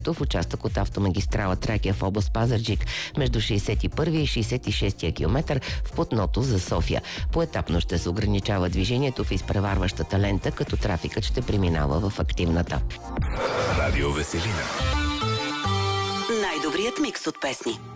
в участък от автомагистрала Тракия в област Пазарджик между 61 и 66 км в платното за София. Поетапно ще се ограничава движението в изпреварващата лента, като трафикът ще преминава в активната. Радио Веселина. Най-добрият микс от песни.